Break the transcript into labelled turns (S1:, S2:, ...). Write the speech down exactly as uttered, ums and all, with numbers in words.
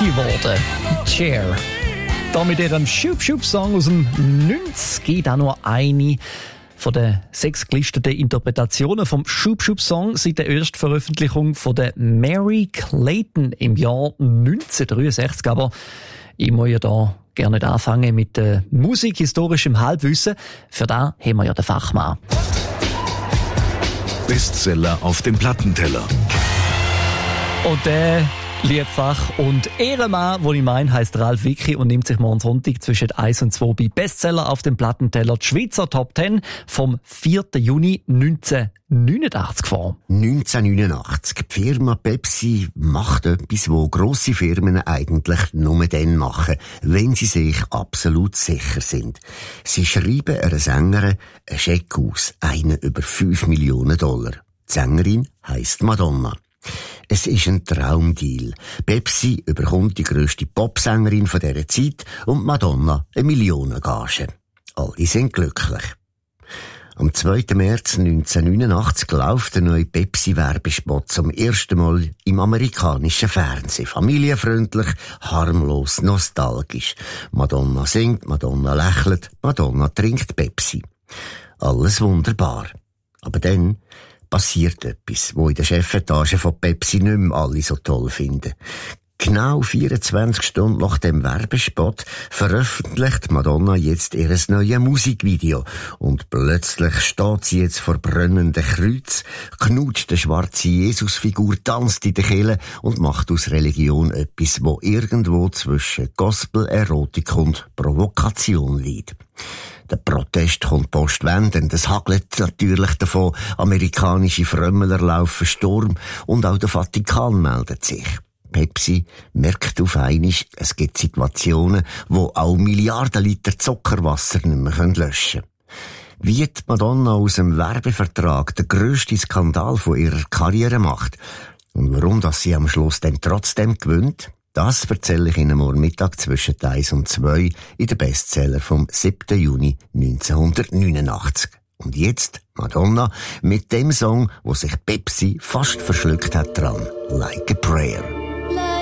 S1: geworden. Cher. Da mit ihrem Schub-Schub-Song aus dem neunzig geht auch nur eine von den sechs gelisteten Interpretationen vom Schub-Schub-Song seit der ersten Veröffentlichung von der Mary Clayton im Jahr neunzehnhundertdreiundsechzig. Aber ich muss ja da gerne anfangen mit äh, musikhistorischem Halbwissen. Für da haben wir ja den Fachmann.
S2: Bestseller auf dem Plattenteller.
S1: Und der Liebfach und Ehrenmann, wo ich meine, heisst Ralf Wicki und nimmt sich morgen Sonntag zwischen eins und zwei bei Bestseller auf dem Plattenteller die Schweizer Top zehn vom vierten Juni neunzehnhundertneunundachtzig vor.
S3: neunzehnhundertneunundachtzig. Die Firma Pepsi macht etwas, wo grosse Firmen eigentlich nur dann machen, wenn sie sich absolut sicher sind. Sie schreiben einer Sängerin einen Scheck aus, einen über fünf Millionen Dollar. Die Sängerin heisst Madonna. Es ist ein Traumdeal. Pepsi überkommt die grösste Popsängerin von dieser Zeit und Madonna eine Millionengage. Alle sind glücklich. Am zweiten März neunzehnhundertneunundachtzig läuft der neue Pepsi-Werbespot zum ersten Mal im amerikanischen Fernsehen. Familienfreundlich, harmlos, nostalgisch. Madonna singt, Madonna lächelt, Madonna trinkt Pepsi. Alles wunderbar. Aber dann passiert etwas, wo in der Chefetage von Pepsi nicht mehr alle so toll finden. Genau vierundzwanzig Stunden nach dem Werbespot veröffentlicht Madonna jetzt ihr neues Musikvideo. Und plötzlich steht sie jetzt vor brennendem Kreuz, knutscht eine schwarze Jesusfigur, tanzt in der Kirche und macht aus Religion etwas, wo irgendwo zwischen Gospel, Erotik und Provokation liegt. Der Protest kommt postwendend, es hagelt natürlich davon, amerikanische Frömmeler laufen Sturm und auch der Vatikan meldet sich. Pepsi merkt auf einmal, es gibt Situationen, wo auch Milliarden Liter Zuckerwasser nicht mehr löschen können. Wie die Madonna aus dem Werbevertrag den grössten Skandal von ihrer Karriere macht und warum das sie am Schluss dann trotzdem gewinnt, das erzähle ich Ihnen morgen Mittag zwischen eins und zwei in den Bestseller vom siebten Juni neunzehnhundertneunundachtzig. Und jetzt Madonna mit dem Song, wo sich Pepsi fast verschluckt hat dran, Like a Prayer.